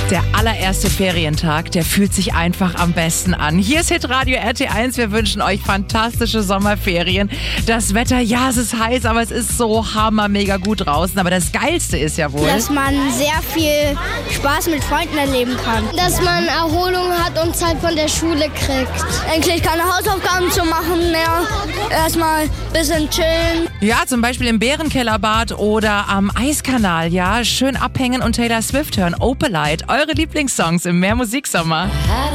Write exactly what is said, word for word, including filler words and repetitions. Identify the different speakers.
Speaker 1: Der allererste Ferientag, der fühlt sich einfach am besten an. Hier ist Hitradio R T eins. Wir wünschen euch fantastische Sommerferien. Das Wetter, ja, es ist heiß, aber es ist so hammer mega gut draußen. Aber das Geilste ist ja wohl,
Speaker 2: dass man sehr viel Spaß mit Freunden erleben kann.
Speaker 3: Dass man Erholung hat und Zeit von der Schule kriegt.
Speaker 2: Eigentlich keine Hausaufgaben zu machen mehr. Erstmal ein bisschen chillen.
Speaker 1: Ja, zum Beispiel im Bärenkellerbad oder am Eiskanal, ja. Schön abhängen und Taylor Swift hören. Opalite, eure Lieblingssongs im Mehr Musiksommer.